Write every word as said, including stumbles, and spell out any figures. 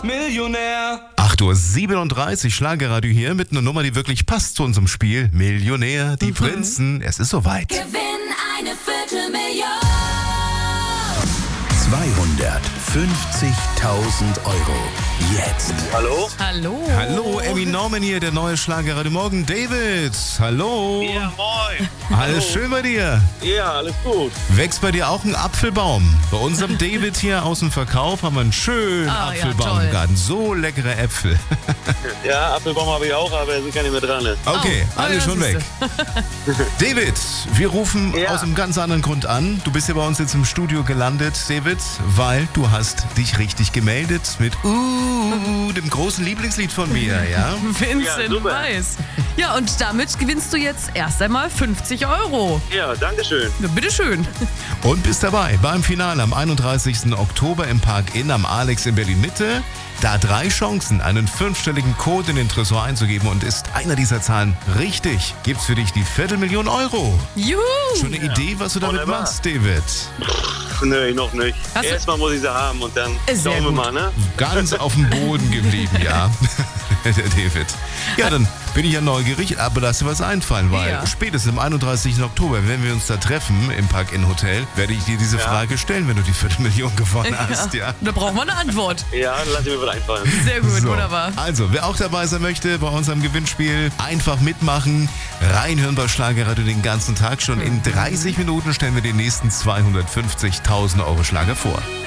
Millionär. acht Uhr siebenunddreißig, Schlagerradio hier mit einer Nummer, die wirklich passt zu unserem Spiel. Millionär, die Prinzen. Es ist soweit. Gewinn eine Viertelmillion. zweihundertfünfzigtausend Euro. Jetzt. Hallo? Hallo. Hallo, Emmy Norman hier, der neue Schlagerradio Morgen. David, hallo. Ja, moin. Alles schön bei dir? Ja, alles gut. Wächst bei dir auch ein Apfelbaum? Bei unserem David hier aus dem Verkauf haben wir einen schönen Ah, ja, Apfelbaum toll. im Garten. So leckere Äpfel. Ja, Apfelbaum habe ich auch, aber er sind keine mehr dran. Okay, Oh, alle ja, schon weg. siehste. David, wir rufen Ja. aus einem ganz anderen Grund an. Du bist ja bei uns jetzt im Studio gelandet, David, weil du hast dich richtig gemeldet mit uh, dem großen Lieblingslied von mir, ja? Vincent Ja, super. Weiss. Ja, und damit gewinnst du jetzt erst einmal fünfzig Euro. Ja, danke schön. Ja, bitteschön. Und bist dabei beim Finale am einunddreißigsten Oktober im Park Inn am Alex in Berlin-Mitte. Da drei Chancen, einen fünfstelligen Code in den Tresor einzugeben, und ist einer dieser Zahlen richtig, gibt's für dich die Viertelmillion Euro. Juhu. Schon eine Idee, was du damit Wunderbar. machst, David? Nö, noch nicht. Hast du- Erstmal muss ich sie haben und dann Sehr schauen wir gut. mal, ne? Ganz auf dem Boden geblieben, ja. Der David. Ja, dann bin ich ja neugierig, aber lass dir was einfallen, weil Ja. spätestens am einunddreißigsten Oktober, wenn wir uns da treffen im Park Inn Hotel, werde ich dir diese Ja. Frage stellen, wenn du die Viertelmillion gewonnen hast, ja. Da brauchen wir eine Antwort. Ja, dann lass ich mir was einfallen. Sehr gut, So. wunderbar. Also, wer auch dabei sein möchte bei unserem Gewinnspiel, einfach mitmachen, reinhören bei Schlagerradio den ganzen Tag. Schon in dreißig Minuten stellen wir den nächsten zweihundertfünfzigtausend Euro Schlager vor.